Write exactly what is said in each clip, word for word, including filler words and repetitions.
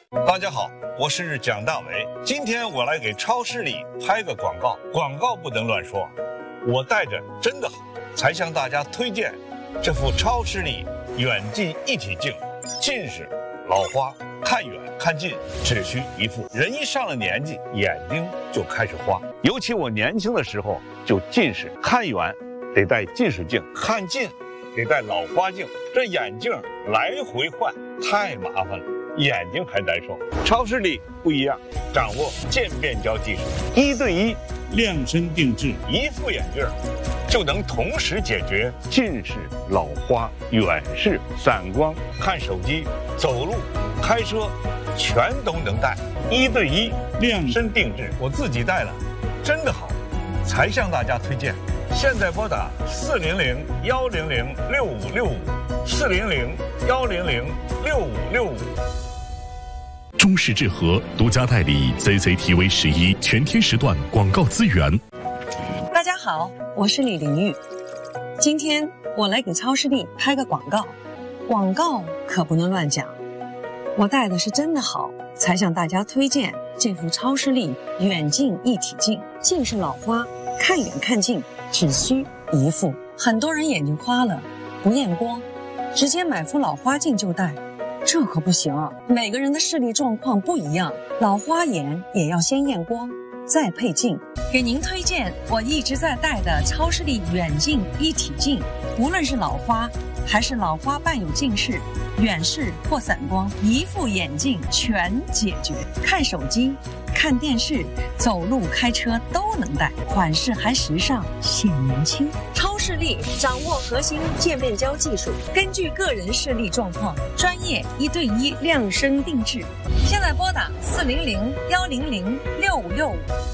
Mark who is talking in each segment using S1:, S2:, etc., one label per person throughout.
S1: 大家好，我是蒋大为。今天我来给超市里拍个广告，广告不能乱说。我带着真的好，才向大家推荐这副超视力远近一体镜。近视、老花，看远看近只需一副。人一上了年纪，眼睛就开始花。尤其我年轻的时候就近视，看远得戴近视镜，看近得戴老花镜，这眼镜来回换太麻烦了，眼睛还难受。超视力不一样，掌握渐变焦技术，一对一
S2: 量身定制，
S1: 一副眼镜就能同时解决近视、老花、远视、散光、看手机、走路、开车，全都能戴。一对一量身定制，我自己戴了，真的好，才向大家推荐。现在拨打四零零幺零零六五六五，四零零幺零零六五六五。
S3: 中视智和独家代理 C C T V 十一全天时段广告资源。
S4: 大家好，我是李玲玉。今天我来给超视力拍个广告，广告可不能乱讲。我戴的是真的好，才向大家推荐这副超视力远近一体镜。近视老花，看远看近只需一副。很多人眼睛花了不验光，直接买副老花镜就戴，这可不行啊！每个人的视力状况不一样，老花眼也要先验光，再配镜。给您推荐我一直在戴的超视力远近一体镜，无论是老花还是老花伴有近视、远视或散光，一副眼镜全解决。看手机、看电视、走路、开车都能戴，款式还时尚，显年轻。超视力掌握核心渐变焦技术，根据个人视力状况，专业一对一量身定制。现在拨打四零零幺零零六五六五。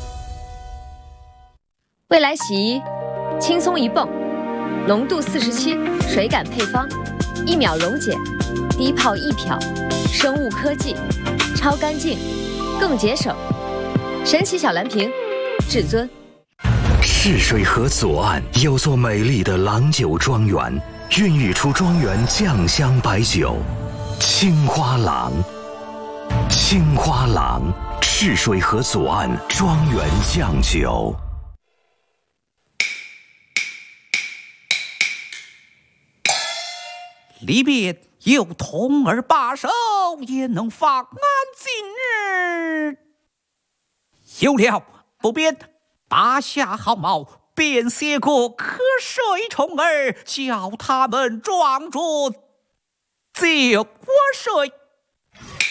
S5: 未来洗衣，轻松一泵，浓度四十七，水感配方，一秒溶解，低泡易漂，生物科技，超干净，更节省。神奇小蓝瓶，至尊。
S6: 泗水河左岸有座美丽的郎酒庄园，孕育出庄园酱香白酒青花郎。青花郎，泗水河左岸庄园酱酒。
S7: 里边有童儿把守，也能放安今日。有了，不便拔下毫毛，便写个瞌睡虫儿，叫他们装着就我睡。